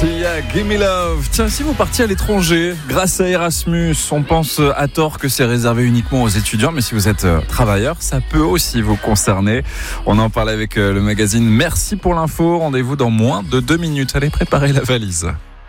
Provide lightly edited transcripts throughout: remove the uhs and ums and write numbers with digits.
Sia, Gimme Love. Tiens, si vous partiez à l'étranger, grâce à Erasmus, on pense à tort que c'est réservé uniquement aux étudiants, mais si vous êtes travailleur, ça peut aussi vous concerner. On en parle avec le magazine. Merci pour l'info. Rendez-vous dans moins de 2 minutes. Allez, préparez la valise.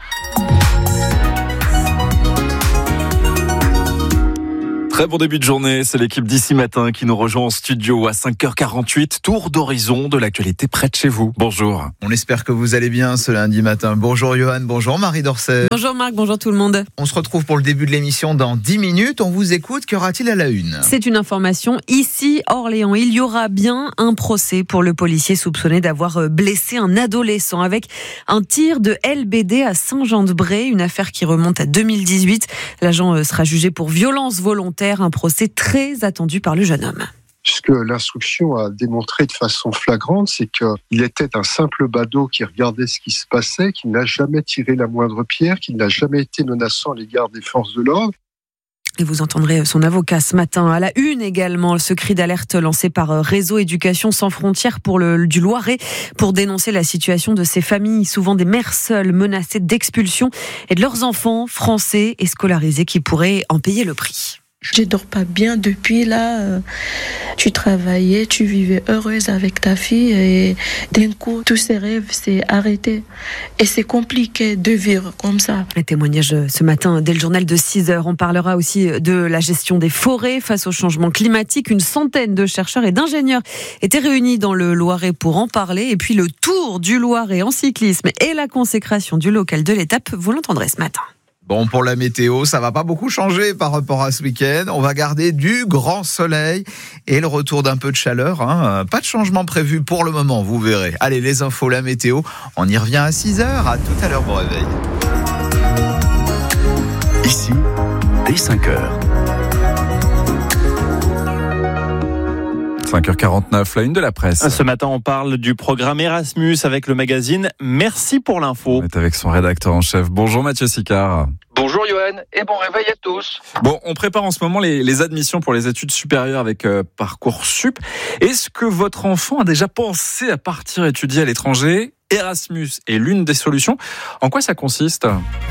Très bon début de journée, c'est l'équipe d'ici matin qui nous rejoint en studio à 5h48. Tour d'horizon de l'actualité près de chez vous. Bonjour. On espère que vous allez bien ce lundi matin. Bonjour Johan, bonjour Marie Dorcet. Bonjour Marc, bonjour tout le monde. On se retrouve pour le début de l'émission dans 10 minutes. On vous écoute, qu'y aura-t-il à la une ? C'est une information. Ici, Orléans, il y aura bien un procès pour le policier soupçonné d'avoir blessé un adolescent avec un tir de LBD à Saint-Jean-de-Bray. Une affaire qui remonte à 2018. L'agent sera jugé pour violence volontaire. Un procès très attendu par le jeune homme. Ce que l'instruction a démontré de façon flagrante, c'est qu'il était un simple badaud qui regardait ce qui se passait, qui n'a jamais tiré la moindre pierre, qui n'a jamais été menaçant à l'égard des forces de l'ordre. Et vous entendrez son avocat ce matin. À la une également, ce cri d'alerte lancé par Réseau Éducation Sans Frontières du Loiret pour dénoncer la situation de ces familles, souvent des mères seules menacées d'expulsion et de leurs enfants français et scolarisés qui pourraient en payer le prix. Je dors pas bien depuis là. Tu travaillais, tu vivais heureuse avec ta fille et d'un coup, tous ces rêves s'est arrêté. Et c'est compliqué de vivre comme ça. Un témoignage ce matin dès le journal de 6h. On parlera aussi de la gestion des forêts face au changement climatique. Une centaine de chercheurs et d'ingénieurs étaient réunis dans le Loiret pour en parler. Et puis le tour du Loiret en cyclisme et la consécration du local de l'étape, vous l'entendrez ce matin. Bon, pour la météo, ça va pas beaucoup changer par rapport à ce week-end. On va garder du grand soleil et le retour d'un peu de chaleur. Pas de changement prévu pour le moment, vous verrez. Allez, les infos, la météo, on y revient à 6h. À tout à l'heure, bon réveil. Ici, dès 5h. 5h49, la une de la presse. Ce matin, on parle du programme Erasmus avec le magazine Merci pour l'info. On est avec son rédacteur en chef. Bonjour Mathieu Sicard. Bonjour Johan et bon réveil à tous. Bon, on prépare en ce moment les admissions pour les études supérieures avec Parcoursup. Est-ce que votre enfant a déjà pensé à partir étudier à l'étranger ? Erasmus est l'une des solutions. En quoi ça consiste ?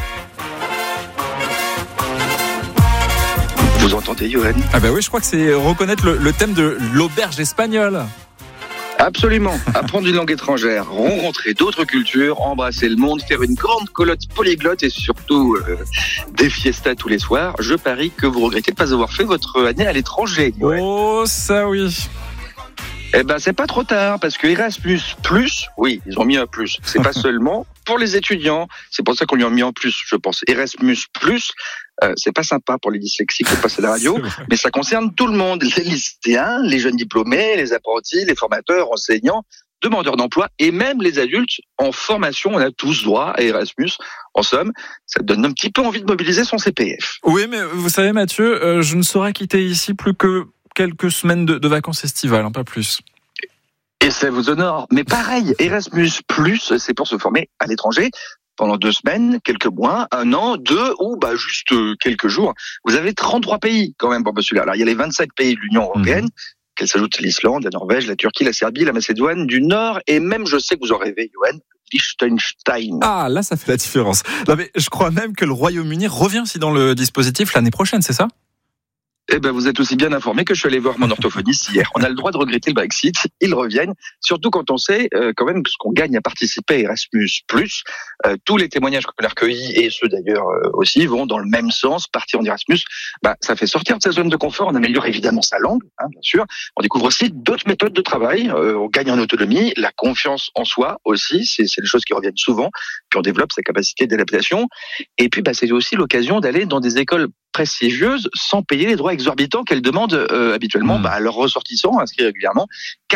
Vous entendez Johan ? Ah bah oui, je crois que c'est reconnaître le thème de l'auberge espagnole. Absolument. Apprendre une langue étrangère, rencontrer d'autres cultures, embrasser le monde, faire une grande colotte polyglotte et surtout des fiestas tous les soirs. Je parie que vous regrettez de ne pas avoir fait votre année à l'étranger. Johan. Oh, ça oui. Eh ben, c'est pas trop tard, parce que Erasmus+, oui, ils ont mis un plus. C'est pas seulement pour les étudiants. C'est pour ça qu'on lui a mis en plus, je pense. Erasmus+, c'est pas sympa pour les dyslexiques de passer à la radio, mais ça concerne tout le monde. Les lycéens, les jeunes diplômés, les apprentis, les formateurs, enseignants, demandeurs d'emploi et même les adultes en formation. On a tous droit à Erasmus. En somme, ça donne un petit peu envie de mobiliser son CPF. Oui, mais vous savez Mathieu, je ne saurais quitter ici plus que quelques semaines de vacances estivales, pas plus. Et ça vous honore. Mais pareil, Erasmus+, c'est pour se former à l'étranger pendant 2 semaines, quelques mois, 1 an, 2 ou juste quelques jours. Vous avez 33 pays quand même pour postuler. Alors il y a les 27 pays de l'Union européenne, qu'elle s'ajoute l'Islande, la Norvège, la Turquie, la Serbie, la Macédoine du Nord et même, je sais que vous en rêvez, Johan, Liechtenstein. Ah, là ça fait la différence. Non mais je crois même que le Royaume-Uni revient aussi dans le dispositif l'année prochaine, c'est ça ? Eh ben, vous êtes aussi bien informé que je suis allé voir mon orthophoniste hier. On a le droit de regretter le Brexit. Ils reviennent. Surtout quand on sait, quand même, ce qu'on gagne à participer à Erasmus+. Tous les témoignages qu'on a recueillis, et ceux d'ailleurs aussi, vont dans le même sens. Partir en Erasmus, ça fait sortir de sa zone de confort. On améliore évidemment sa langue, bien sûr. On découvre aussi d'autres méthodes de travail. On gagne en autonomie. La confiance en soi aussi. C'est des choses qui reviennent souvent. Puis on développe sa capacité d'adaptation. Et puis, c'est aussi l'occasion d'aller dans des écoles prestigieuses sans payer les droits exorbitants qu'elles demandent habituellement à leurs ressortissants inscrits régulièrement.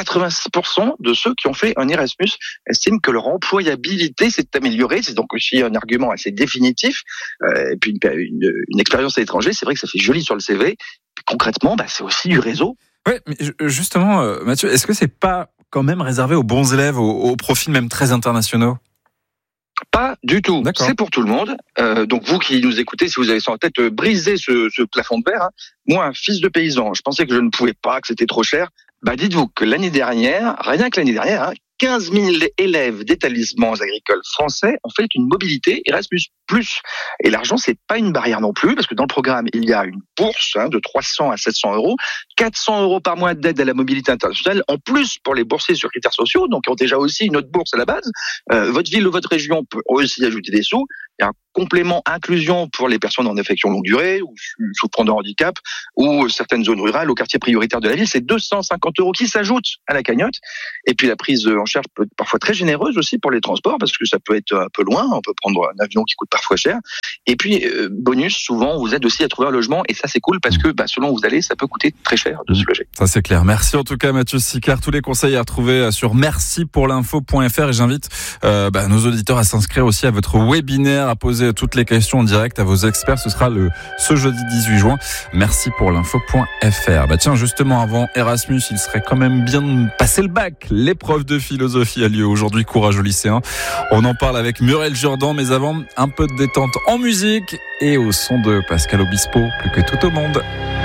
86% de ceux qui ont fait un Erasmus estiment que leur employabilité s'est améliorée. C'est donc aussi un argument assez définitif. Et puis une expérience à l'étranger, c'est vrai que ça fait joli sur le CV. Concrètement, c'est aussi du réseau. Oui, mais justement, Mathieu, est-ce que c'est pas quand même réservé aux bons élèves, aux profils même très internationaux ? Pas du tout. D'accord. C'est pour tout le monde. Donc vous qui nous écoutez, si vous avez ça en tête, brisez ce plafond de verre. Moi, un fils de paysan, je pensais que je ne pouvais pas, que c'était trop cher. Dites-vous que l'année dernière, rien que l'année dernière, 15 000 élèves d'établissements agricoles français ont fait une mobilité Erasmus+. Et l'argent, c'est pas une barrière non plus, parce que dans le programme, il y a une bourse de 300 à 700 euros, 400 euros par mois d'aide à la mobilité internationale, en plus pour les boursiers sur critères sociaux, donc ils ont déjà aussi une autre bourse à la base. Votre ville ou votre région peut aussi ajouter des sous. Il y a un complément inclusion pour les personnes en affection longue durée ou souffrant de handicap ou certaines zones rurales au quartier prioritaire de la ville. C'est 250 euros qui s'ajoutent à la cagnotte. Et puis la prise en charge peut être parfois très généreuse aussi pour les transports parce que ça peut être un peu loin. On peut prendre un avion qui coûte parfois cher. Et puis bonus, souvent on vous aide aussi à trouver un logement et ça c'est cool parce que selon où vous allez, ça peut coûter très cher de se loger. Ça c'est clair. Merci en tout cas Mathieu Sicard. Tous les conseils à retrouver sur mercipourlinfo.fr et j'invite nos auditeurs à s'inscrire aussi à votre webinaire, à poser toutes les questions en direct à vos experts. Ce sera ce jeudi 18 juin. Mercipourlinfo.fr. Tiens, justement, avant Erasmus, il serait quand même bien de passer le bac. L'épreuve de philosophie a lieu aujourd'hui. Courage aux lycéens. On en parle avec Muriel Jourdan, mais avant, un peu de détente en musique et au son de Pascal Obispo, plus que tout au monde.